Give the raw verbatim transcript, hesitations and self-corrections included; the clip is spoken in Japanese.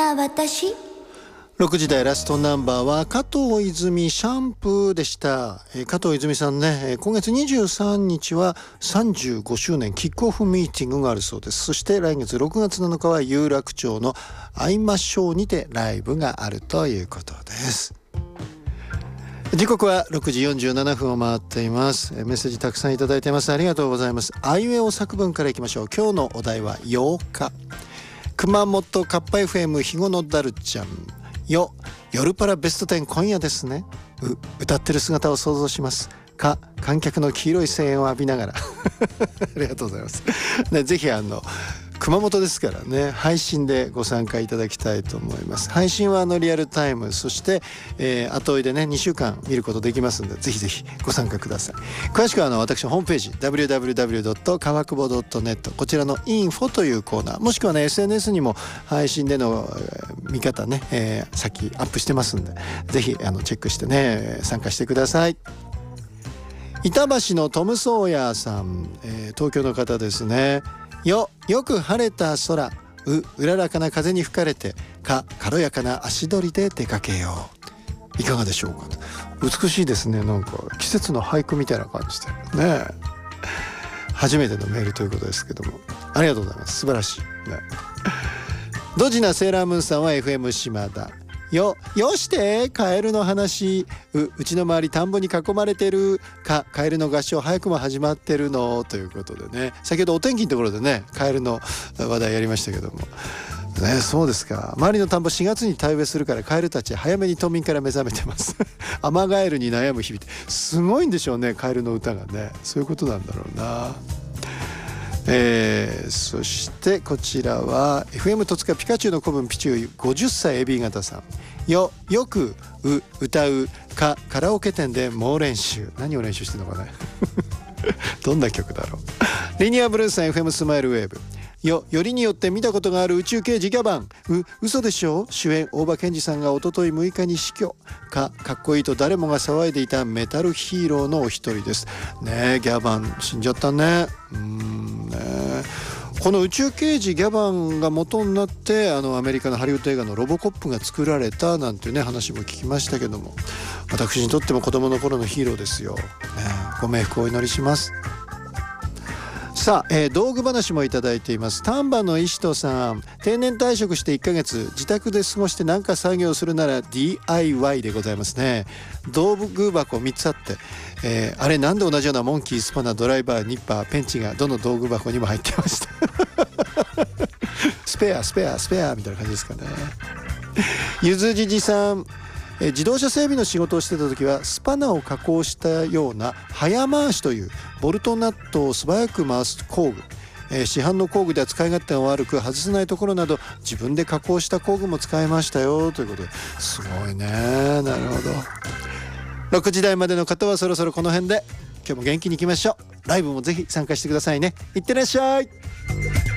な私。 ろくじ台ラストナンバーは加藤泉シャンプーでした。えー、加藤泉さんね、えー、今月にじゅうさんにちはさんじゅうごしゅうねんキックオフミーティングがあるそうです。そして来月ろくがつなのかは有楽町の会いましょうにてライブがあるということです。時刻はろくじよんじゅうななふんを回っています。メッセージたくさんいただいています。ありがとうございます。あいうえお作文からいきましょう。今日のお題はようか。熊本カッパ エフエム ひごのだるちゃんよ、夜パラベストテン今夜ですね。う、歌ってる姿を想像します。か、観客の黄色い声援を浴びながらありがとうございます、ね、ぜひあの熊本ですからね、配信でご参加いただきたいと思います。配信はあのリアルタイム、そして、えー、後追いでねにしゅうかん見ることできますので、ぜひぜひご参加ください。詳しくはあの私のホームページ ダブリューダブリューダブリュードットかわくぼドットネット、 こちらのインフォというコーナー、もしくはね エスエヌエス にも配信での、えー、見方ね、えー、先アップしてますんで、ぜひあのチェックしてね参加してください。板橋のトム・ソーヤーさん、えー、東京の方ですね。よ、よく晴れた空、う、うららかな風に吹かれて、か、軽やかな足取りで出かけよう。いかがでしょうか。美しいですね。なんか季節の俳句みたいな感じでね。初めてのメールということですけども、ありがとうございます。素晴らしいね。ドジなセーラームーンさんは エフエム 島田。よ、よしてカエルの話、う、うちの周り田んぼに囲まれてる。か、カエルの合唱早くも始まってるのということでね、先ほどお天気のところでねカエルの話題やりましたけどもね、そうですか。周りの田んぼしがつに田植えするからカエルたち早めに冬眠から目覚めてますアマガエルに悩む日々ってすごいんでしょうね、カエルの歌がね。そういうことなんだろうな。えー、そしてこちらは エフエム 戸塚ピカチュウの子分ピチュウごじゅっさいエビ型さん。よ、よくう歌う。か、カラオケ店で猛練習。何を練習してるのかねどんな曲だろうリニアブルーさん エフエム スマイルウェーブ。よ、よりによって見たことがある宇宙刑事ギャバン。う、嘘でしょ。主演大場健二さんが一昨日むいかに死去。か、かっこいいと誰もが騒いでいたメタルヒーローのお一人ですね。ギャバン死んじゃったね。うーんね。この宇宙刑事ギャバンが元になってあのアメリカのハリウッド映画のロボコップが作られたなんていうね話も聞きましたけども、私にとっても子供の頃のヒーローですよ、ね、ご冥福をお祈りします。さあ、えー、道具話もいただいています。丹波の石戸さん、定年退職していっかげつ自宅で過ごして何か作業するなら ディーアイワイ でございますね。道具箱みっつあって、えー、あれなんで同じようなモンキー、スパナ、ドライバー、ニッパー、ペンチがどの道具箱にも入ってましたスペアスペアスペアみたいな感じですかね。ゆずじじさん、えー、自動車整備の仕事をしてた時はスパナを加工したような早回しというボルトナットを素早く回す工具、えー、市販の工具では使い勝手が悪く外せないところなど自分で加工した工具も使いましたよということで、すごいね。なるほど。ろくじ台までの方はそろそろこの辺で、今日も元気にいきましょう。ライブもぜひ参加してくださいね。いってらっしゃい。